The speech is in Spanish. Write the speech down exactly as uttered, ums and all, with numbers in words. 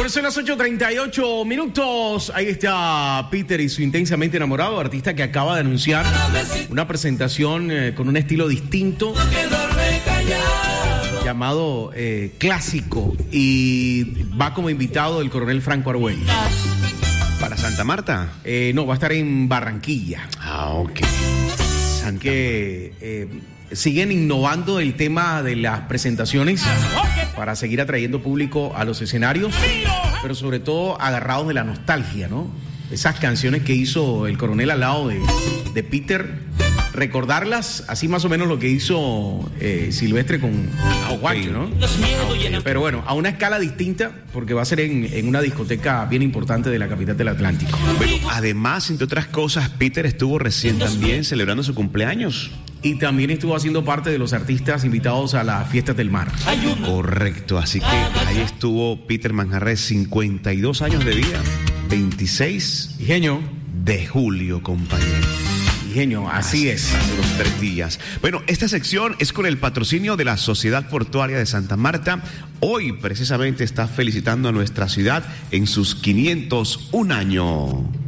Bueno, son las ocho treinta y ocho minutos. Ahí está Peter y su intensamente enamorado, artista que acaba de anunciar una presentación eh, con un estilo distinto llamado eh, Clásico, y va como invitado el coronel Franco Argüello. ¿Para Santa Marta? Eh, no, va a estar en Barranquilla. Ah, ok. Santa que eh, siguen innovando el tema de las presentaciones para seguir atrayendo público a los escenarios, pero sobre todo agarrados de la nostalgia, ¿no? Esas canciones que hizo el coronel al lado de, de Peter, recordarlas, así más o menos lo que hizo eh, Silvestre con Aguacho, ¿no? Okay. Pero bueno, a una escala distinta, porque va a ser en, en una discoteca bien importante de la capital del Atlántico. Bueno, además, entre otras cosas, Peter estuvo recién también celebrando su cumpleaños. Y también estuvo haciendo parte de los artistas invitados a las fiestas del mar. Correcto, así que ahí estuvo Peter Manjarrés, cincuenta y dos años de vida, veintiséis Ingenio. de julio, compañero. Ingenio, así es. Hace unos tres días. Bueno, esta sección es con el patrocinio de la Sociedad Portuaria de Santa Marta. Hoy precisamente está felicitando a nuestra ciudad en sus quinientos un años.